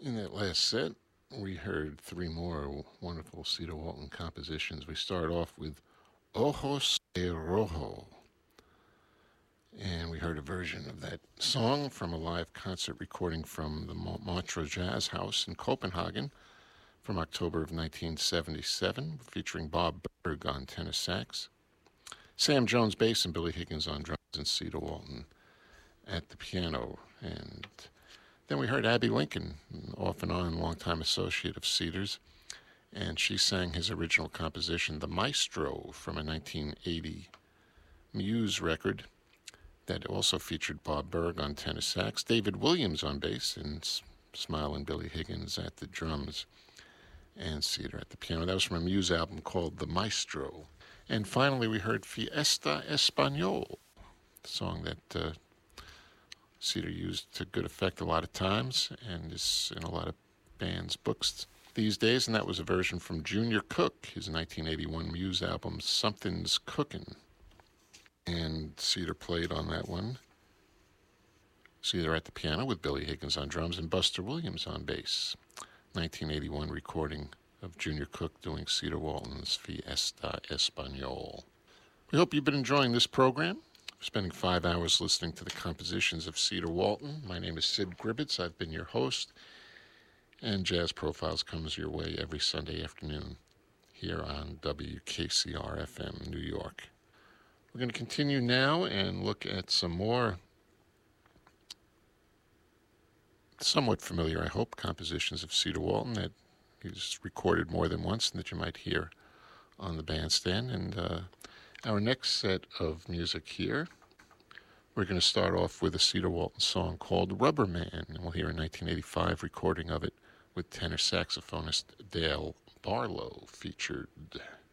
In that last set, we heard three more wonderful Cedar Walton compositions. We start off with Ojos de Rojo, and we heard a version of that song from a live concert recording from the Montreux Jazz House in Copenhagen from October of 1977, featuring Bob Berg on tenor sax, Sam Jones bass, and Billy Higgins on drums, and Cedar Walton at the piano. And then we heard Abby Lincoln, off and on longtime associate of Cedars, and she sang his original composition, The Maestro, from a 1980 Muse record that also featured Bob Berg on tenor sax, David Williams on bass, and Smiling Billy Higgins at the drums, and Cedar at the piano. That was from a Muse album called The Maestro. And finally, we heard Fiesta Español, the song that Cedar used to good effect a lot of times and is in a lot of bands' books these days. And that was a version from Junior Cook, his 1981 Muse album, Something's Cookin'. And Cedar played on that one. Cedar at the piano with Billy Higgins on drums and Buster Williams on bass. 1981 recording of Junior Cook doing Cedar Walton's Fiesta Español. We hope you've been enjoying this program. We're spending 5 hours listening to the compositions of Cedar Walton. My name is Sid Gribbets. I've been your host. And Jazz Profiles comes your way every Sunday afternoon here on WKCR-FM New York. We're going to continue now and look at some more somewhat familiar, I hope, compositions of Cedar Walton that he's recorded more than once and that you might hear on the bandstand. And our next set of music here, we're going to start off with a Cedar Walton song called Rubber Man, and we'll hear a 1985 recording of it with tenor saxophonist Dale Barlow featured.